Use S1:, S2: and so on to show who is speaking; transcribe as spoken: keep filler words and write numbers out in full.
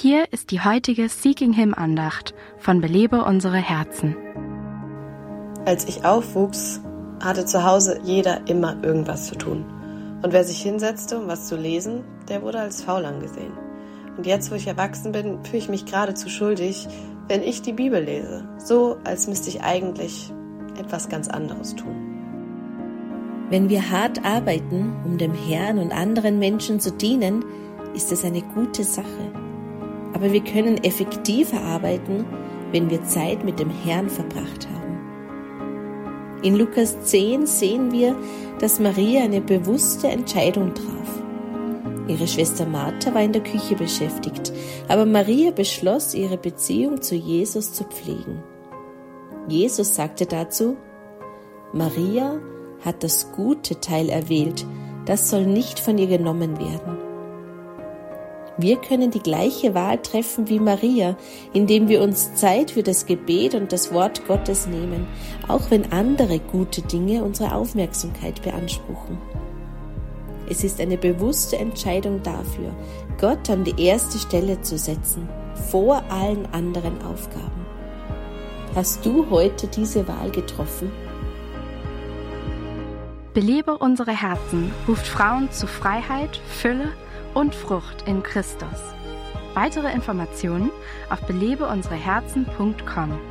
S1: Hier ist die heutige Seeking Him Andacht von Belebe unsere Herzen.
S2: Als ich aufwuchs, hatte zu Hause jeder immer irgendwas zu tun. Und wer sich hinsetzte, um was zu lesen, der wurde als faul angesehen. Und jetzt, wo ich erwachsen bin, fühle ich mich geradezu schuldig, wenn ich die Bibel lese. So, als müsste ich eigentlich etwas ganz anderes tun.
S3: Wenn wir hart arbeiten, um dem Herrn und anderen Menschen zu dienen, ist es eine gute Sache. Aber wir können effektiver arbeiten, wenn wir Zeit mit dem Herrn verbracht haben. In Lukas zehn sehen wir, dass Maria eine bewusste Entscheidung traf. Ihre Schwester Martha war in der Küche beschäftigt, aber Maria beschloss, ihre Beziehung zu Jesus zu pflegen. Jesus sagte dazu: Maria hat das gute Teil erwählt, das soll nicht von ihr genommen werden. Wir können die gleiche Wahl treffen wie Maria, indem wir uns Zeit für das Gebet und das Wort Gottes nehmen, auch wenn andere gute Dinge unsere Aufmerksamkeit beanspruchen. Es ist eine bewusste Entscheidung dafür, Gott an die erste Stelle zu setzen, vor allen anderen Aufgaben. Hast du heute diese Wahl getroffen?
S1: Belebe unsere Herzen ruft Frauen zu Freiheit, Fülle und Frucht in Christus. Weitere Informationen auf belebe unsere herzen punkt com.